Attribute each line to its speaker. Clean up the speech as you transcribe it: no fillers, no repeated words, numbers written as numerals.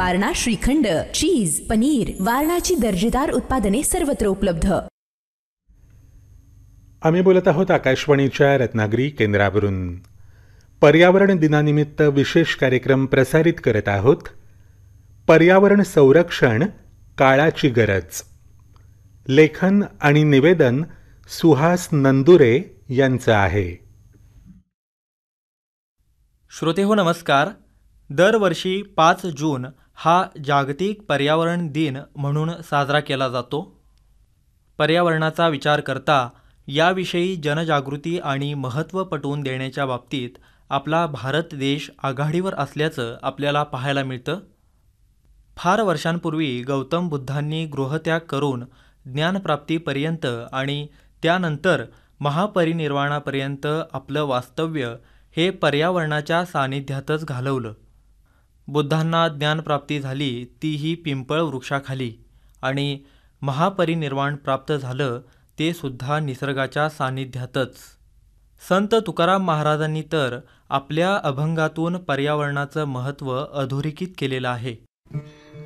Speaker 1: वारणा श्रीखंड, चीज, पनीर, वारणाची दर्जेदार उत्पादने सर्वत्र उपलब्ध.
Speaker 2: आम्ही बोलत आहोत आकाशवाणीच्या रत्नागिरी केंद्रावरून. पर्यावरण दिनानिमित्त विशेष कार्यक्रम प्रसारित करत आहोत. पर्यावरण संरक्षण काळाची गरज. लेखन आणि निवेदन सुहास नंदुरे यांचं आहे.
Speaker 3: श्रोतेहो नमस्कार. दरवर्षी 5 जून हा जागतिक पर्यावरण दिन म्हणून साजरा केला जातो. पर्यावरणाचा विचार करता याविषयी जनजागृती आणि महत्त्व पटवून देण्याच्या बाबतीत आपला भारत देश आघाडीवर असल्याचं आपल्याला पाहायला मिळतं. फार वर्षांपूर्वी गौतम बुद्धांनी गृहत्याग करून ज्ञानप्राप्तीपर्यंत आणि त्यानंतर महापरिनिर्वाणापर्यंत आपलं वास्तव्य हे पर्यावरणाच्या सानिध्यातच घालवलं. बुद्धांना ज्ञानप्राप्ती झाली तीही पिंपळ वृक्षाखाली, आणि महापरिनिर्वाण प्राप्त झालं ते सुद्धा निसर्गाच्या सानिध्यातच. संत तुकाराम महाराजांनी तर आपल्या अभंगातून पर्यावरणाचं महत्त्व अधोरेखित केलेलं आहे.